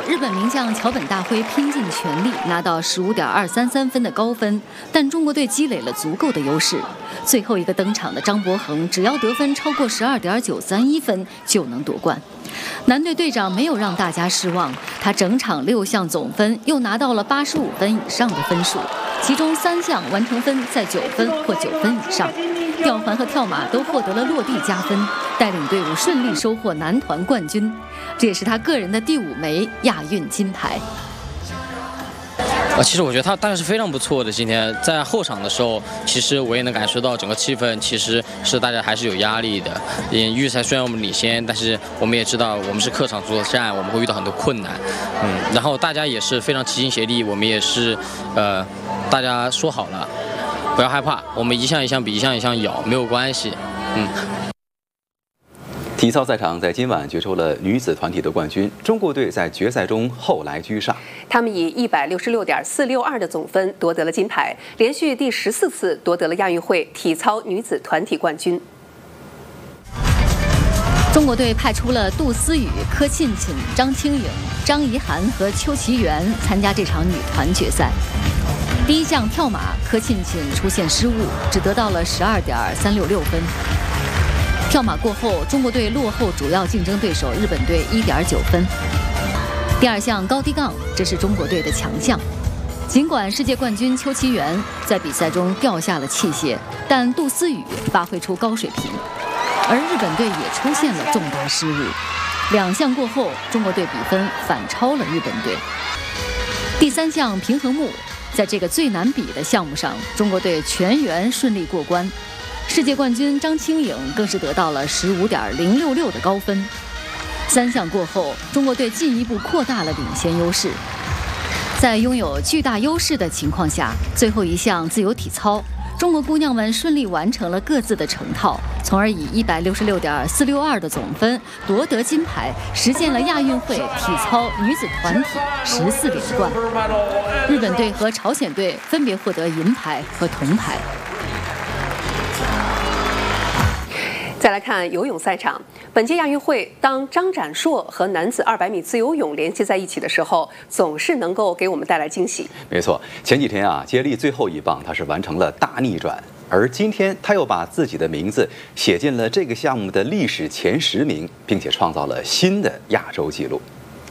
日本名将桥本大辉拼尽全力拿到15.233分的高分，但中国队积累了足够的优势。最后一个登场的张博恒，只要得分超过12.931分就能夺冠。男队队长没有让大家失望，他整场6项总分又拿到了85分以上的分数，其中3项完成分在9分或9分以上。吊环和跳马都获得了落地加分，带领队伍顺利收获男团冠军，这也是他个人的第5枚亚运金牌。 其实我觉得他当然是非常不错的。今天在后场的时候，其实我也能感受到整个气氛其实是大家还是有压力的。预赛虽然我们领先，但是我们也知道我们是客场作战，我们会遇到很多困难。然后大家也是非常齐心协力，我们也是大家说好了，不要害怕，我们一项一项比一项一项咬，没有关系。 体操赛场在今晚决出了女子团体的冠军，中国队在决赛中后来居上， 他们以166.462的总分夺得了金牌，连续第14次夺得了亚运会体操女子团体冠军。 中国队派出了杜思雨、柯沁沁、张清颖、张怡涵和邱其媛参加这场女团决赛。第一项跳马，柯沁沁出现失误，只得到了12.366分。跳马过后，中国队落后主要竞争对手日本队1.9分。第二项高低杠，这是中国队的强项。尽管世界冠军邱其媛在比赛中掉下了器械，但杜思雨发挥出高水平，而日本队也出现了重大失误。2项过后，中国队比分反超了日本队。第3项平衡木，在这个最难比的项目上，中国队全员顺利过关。世界冠军张清颖更是得到了15.066的高分。3项过后，中国队进一步扩大了领先优势。在拥有巨大优势的情况下，最后一项自由体操，中国姑娘们顺利完成了各自的成套，从而以166.462的总分夺得金牌，实现了亚运会体操女子团体14连冠。日本队和朝鲜队分别获得银牌和铜牌。 再来看游泳赛场，本届亚运会，当张展硕和男子200米自由泳联系在一起的时候，总是能够给我们带来惊喜。 没错，前几天接力最后一棒，他是完成了大逆转，而今天他又把自己的名字写进了这个项目的历史前10名，并且创造了新的亚洲纪录。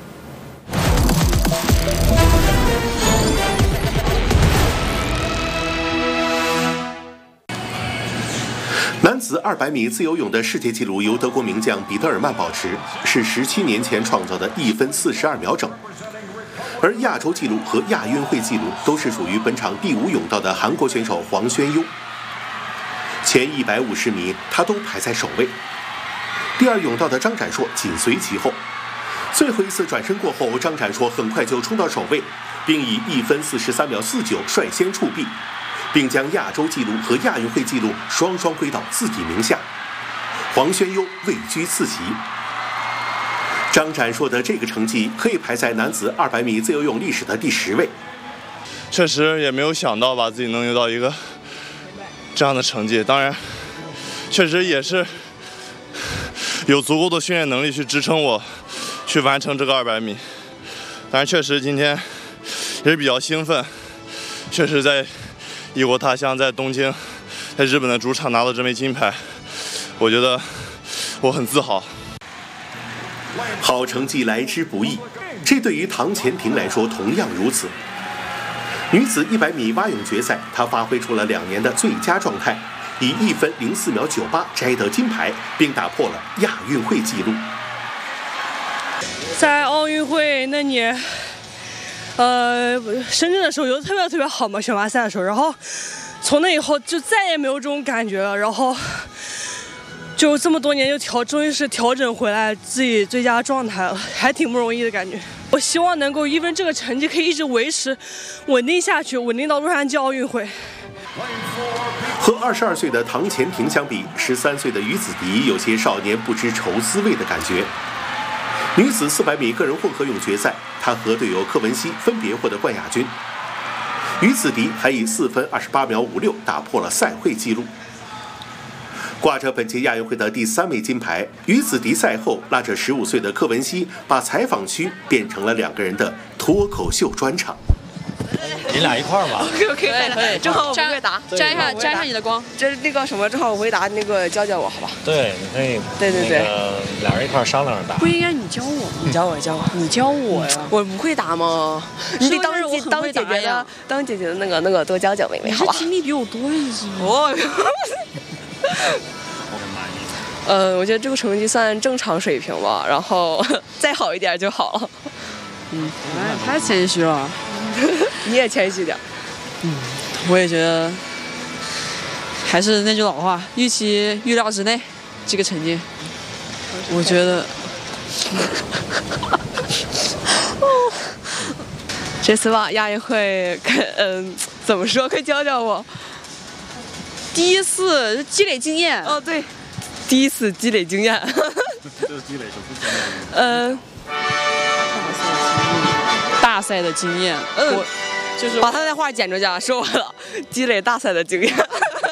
男子200米自由泳的世界纪录由德国名将彼得尔曼保持，是17年前创造的1分42秒整。而亚洲纪录和亚运会纪录都是属于本场第5泳道的韩国选手黄宣优。前150米他都排在首位，第2泳道的张展硕紧随其后。最后一次转身过后，张展硕很快就冲到首位，并以1分43秒49率先触壁，并将亚洲纪录和亚运会纪录双双归到自己名下。黄宣优位居次席。张展硕的这个成绩可以排在男子200米自由泳历史的第10位。 确实也没有想到吧，自己能有到一个这样的成绩。当然，确实也是有足够的训练能力去支撑我去完成这个200米。但是确实今天也是比较兴奋，确实在异国他乡，在东京，在日本的主场拿到这枚金牌，我觉得我很自豪。 好成绩来之不易，这对于唐钱婷来说同样如此。女子100米蛙泳决赛，她发挥出了2年的最佳状态，以1分04秒98摘得金牌，并打破了亚运会纪录。 在奥运会那年，深圳的时候游得特别好嘛，选拔赛的时候，然后从那以后就再也没有这种感觉了，然后就这么多年终于是调整回来自己最佳状态了，还挺不容易的感觉。我希望能够1分这个成绩可以一直维持稳定下去，稳定到洛杉矶奥运会。 和22岁的唐钱婷相比，13岁的于子迪有些少年不知愁滋味的感觉。女子400米个人混合泳决赛，她和队友柯文熙分别获得冠亚军。于子迪还以4分28秒56打破了赛会纪录。 挂着本届亚运会的第3枚金牌，于子迪赛后拉着15岁的柯文熙，把采访区变成了2个人的脱口秀专场。 你俩一块儿吧 ？OK， 可以，正好我不会答，摘一下你的光。这那个什么，正好我会答，那个教我，好吧？ 对，你可以。对，俩人一块商量着答。 不应该你教我吗？你教我呀！我不会答吗？你得当姐姐的那个多教妹妹，好吧？ 你经历比我多一些。 哦。我觉得这个成绩算正常水平吧，然后再好一点就好了。 太谦虚了。 你也谦虚点。 我也觉得，还是那句老话，预期预料之内，这个成绩，我觉得。 这次吧，亚运会，怎么说？快教教我。 第一次积累经验。 哦，对，第一次积累经验。 就是积累什么经验？ 大赛的经验，我就是把他的话剪出去啊，说完了，积累大赛的经验。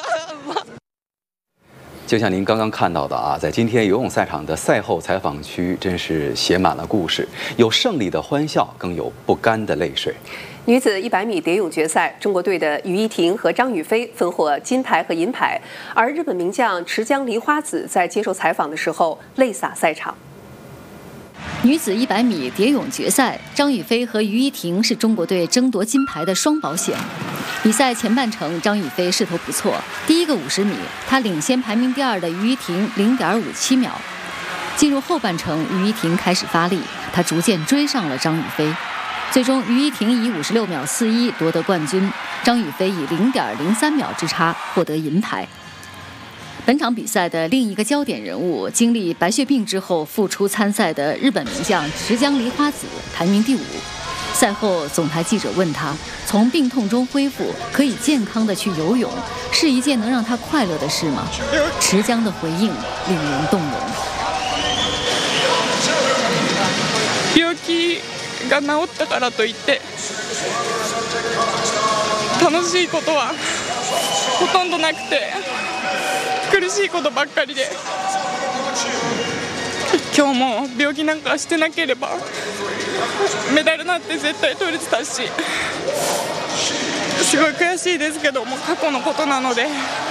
就像您刚刚看到的啊，在今天游泳赛场的赛后采访区，真是写满了故事，有胜利的欢笑，更有不甘的泪水。 女子100米蝶泳决赛，中国队的于依婷和张雨霏分获金牌和银牌，而日本名将池江梨花子在接受采访的时候泪洒赛场。 女子100米蝶泳决赛，张雨霏和于依婷是中国队争夺金牌的双保险。比赛前半程，张雨霏势头不错，第一个50米，她领先排名第2的于依婷0.57秒。进入后半程，于依婷开始发力，她逐渐追上了张雨霏。最终，于依婷以56秒41夺得冠军，张雨霏以0.03秒之差获得银牌。本场比赛的另一个焦点人物，经历白血病之后复出参赛的日本名将池江梨花子，排名第5。赛后，总台记者问他，从病痛中恢复，可以健康的去游泳，是一件能让他快乐的事吗？池江的回应令人动容。 病気が治ったからといって楽しいことはほとんどなくて苦しいことばっかりで今日も病気なんかしてなければメダルなんて絶対取れてたしすごい悔しいですけども過去のことなので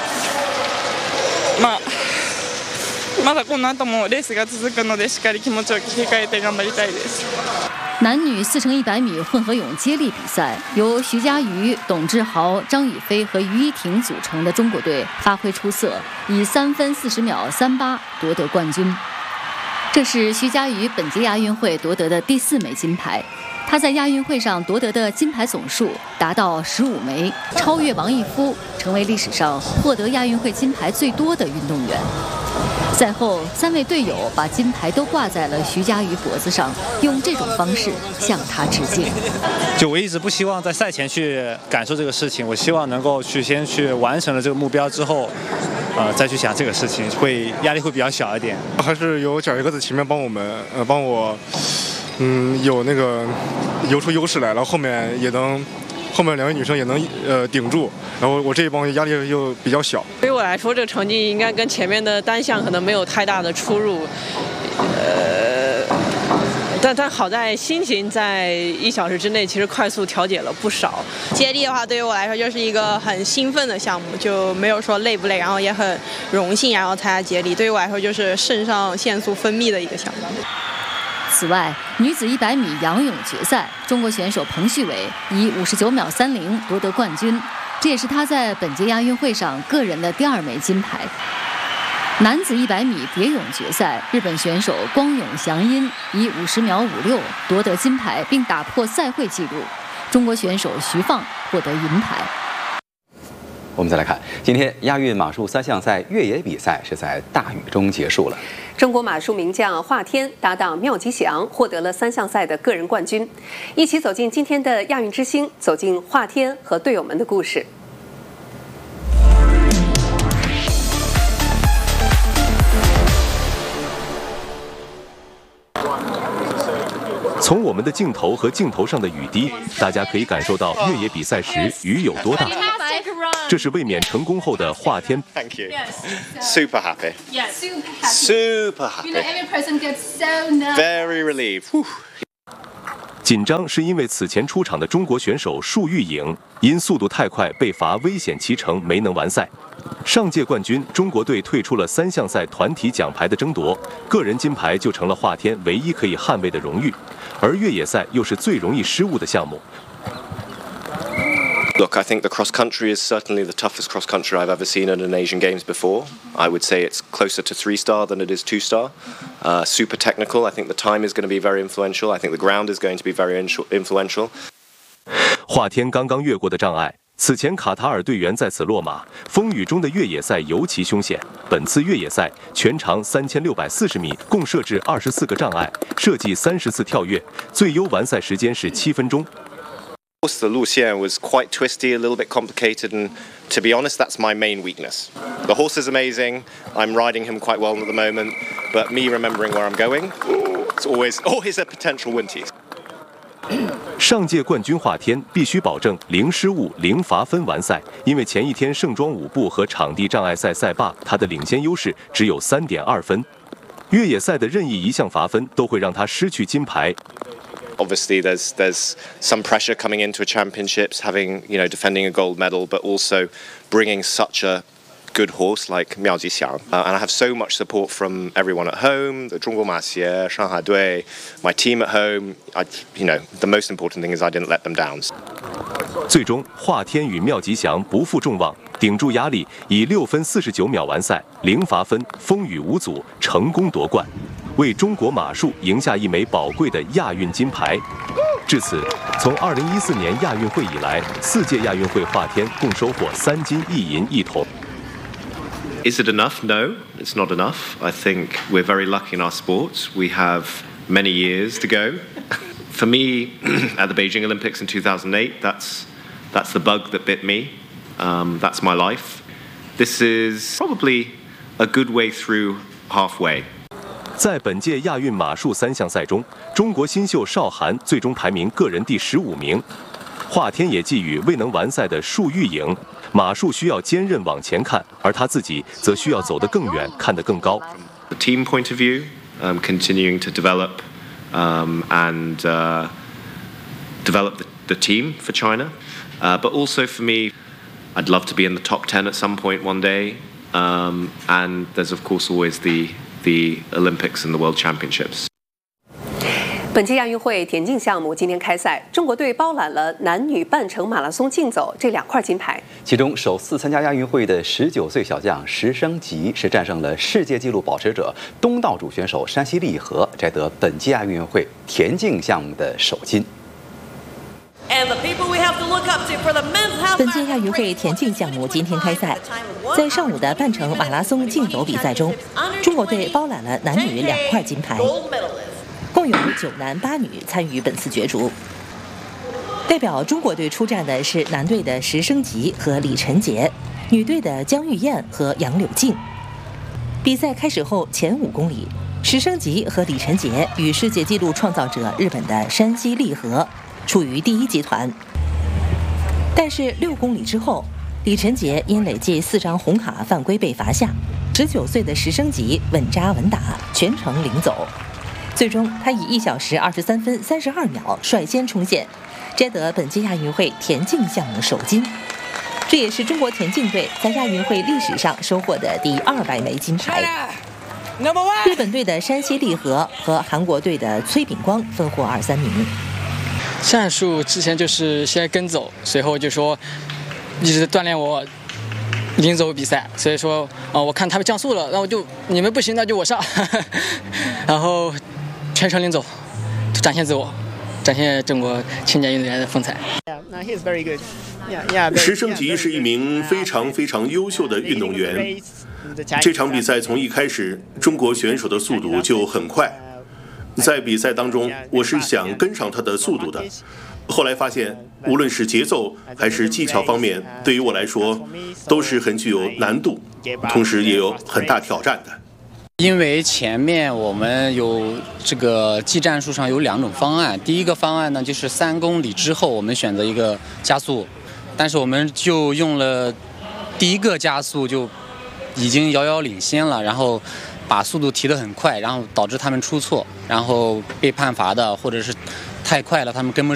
まだこの後もレースが続くのでしっかり気持ちを切り替えて頑張りたいです。 男女4乘100米混合泳接力比赛，由徐嘉余、董志豪、张雨霏和于依婷组成的中国队发挥出色，以3分40秒38夺得冠军。这是徐嘉余本届亚运会夺得的第4枚金牌。他在亚运会上夺得的金牌总数达到15枚，超越王义夫，成为历史上获得亚运会金牌最多的运动员。赛后，3位队友把金牌都挂在了徐嘉余脖子上，用这种方式向他致敬。 就我一直不希望在赛前去感受这个事情，我希望能够先去完成了这个目标之后，再去想这个事情，压力会比较小一点。 还是有小鱼哥在前面帮我，有那个游出优势来了，后面2位女生也能顶住，然后我这一帮压力又比较小。 对于我来说，这个成绩应该跟前面的单项可能没有太大的出入，但好在心情在1小时之内其实快速调节了不少。 接力的话，对于我来说就是一个很兴奋的项目，就没有说累不累，然后也很荣幸然后参加接力，对于我来说就是肾上腺素分泌的一个项目。 此外，女子100米仰泳决赛，中国选手彭旭伟以59秒30夺得冠军，这也是他在本届亚运会上个人的第2枚金牌。男子100米蝶泳决赛，日本选手光永祥音以50秒56夺得金牌，并打破赛会纪录。中国选手徐放获得银牌。 我们再来看，今天亚运马术3项赛越野比赛是在大雨中结束了。 中国马术名将华天搭档妙吉祥获得了3项赛的个人冠军。一起走进今天的亚运之星，走进华天和队友们的故事。 从我们的镜头和镜头上的雨滴，大家可以感受到越野比赛时雨有多大。这是卫冕成功后的华天。 Thank you. Super happy. Yes. Super happy. You know, every person gets so nervous. Very relieved. 紧张是因为此前出场的中国选手束玉颖因速度太快被罚危险骑乘没能完赛。上届冠军中国队退出了3项赛团体奖牌的争夺，个人金牌就成了华天唯一可以捍卫的荣誉。而越野赛又是最容易失误的项目。 Look, I think the cross country is certainly the toughest cross country I've ever seen at an Asian Games before. I would say it's closer to 3-star than it is 2-star. Super technical. I think the time is going to be very influential. I think the ground is going to be very influential. 华天刚刚越过的障碍，此前卡塔尔队员在此落马。风雨中的越野赛尤其凶险。本次越野赛全长3640米，共设置24个障碍，设计30次跳跃，最优完赛时间是7分钟。 Of course, the Lucian was quite twisty, a little bit complicated, and to be honest, that's my main weakness. The horse is amazing. I'm riding him quite well at the moment, but me remembering where I'm going, it's always a potential win tease. 上届冠军华天必须保证0失误、0罚分完赛，因为前一天盛装舞步和场地障碍赛赛罢，他的领先优势只有3.2分。越野赛的任意一项罚分都会让他失去金牌。 Obviously, there's some pressure coming into a championships, having defending a gold medal, but also bringing such a good horse like Miao Jixiang. And I have so much support from everyone at home, the Zhongguo Maxie, Shanghai Dui, my team at home. The most important thing is I didn't let them down. 最终，华天与妙吉祥不负众望，顶住压力，以6分49秒完赛，0罚分，风雨无阻，成功夺冠，为中国马术赢下一枚宝贵的亚运金牌。至此，从2014年亚运会以来，4届亚运会华天共收获3金1银1铜。 Is it enough? No, it's not enough. I think we're very lucky in our sports. We have many years to go. For me, at the Beijing Olympics in 2008, that's the bug that bit me. That's my life. This is probably a good way through halfway. 在本届亚运马术3项赛中，中国新秀邵涵最终排名个人第15名。华天也寄予未能完赛的束玉颖，马术需要坚韧往前看，而他自己则需要走得更远，看得更高。 The team point of view, continuing to develop and develop the team for China, but also for me, I'd love to be in the top 10 at some point one day, and there's of course always the Olympics and the World Championships. 本届亚运会田径项目今天开赛，中国队包揽了男女半程马拉松竞走这2块金牌。 其中首次参加亚运会的19岁小将石生吉是战胜了世界纪录保持者东道主选手山西利和，摘得本届亚运会田径项目的首金。 本届亚运会田径项目今天开赛，在上午的半程马拉松竞走比赛中，中国队包揽了男女2块金牌。共有9男8女参与本次角逐。代表中国队出战的是男队的石生吉和李晨杰，女队的姜玉燕和杨柳静。比赛开始后前5公里，石生吉和李晨杰与世界纪录创造者日本的山西利和处于第1集团。但是6公里之后，李晨杰因累计4张红卡犯规被罚下，19岁的石生吉稳扎稳打，全程领走。最终，他以1小时23分32秒率先冲线，摘得本届亚运会田径项目首金。这也是中国田径队在亚运会历史上收获的第200枚金牌。日本队的山西利和和韩国队的崔炳光分获2、3名。 战术之前就是先跟走，随后就说一直锻炼我领走比赛，所以说我看他们降速了，那我就你们不行，那就我上，然后全程领走，展现自我，展现中国青年运动员的风采。 石生吉是一名非常优秀的运动员。这场比赛从一开始，中国选手的速度就很快。在比赛当中，我是想跟上他的速度的。后来发现，无论是节奏还是技巧方面，对于我来说都是很具有难度，同时也有很大挑战的。 因为前面我们有这个技战术上有2种方案，第一个方案呢就是3公里之后我们选择一个加速，但是我们就用了第一个加速就已经遥遥领先了，然后把速度提得很快，然后导致他们出错，然后被判罚的或者是太快了他们跟不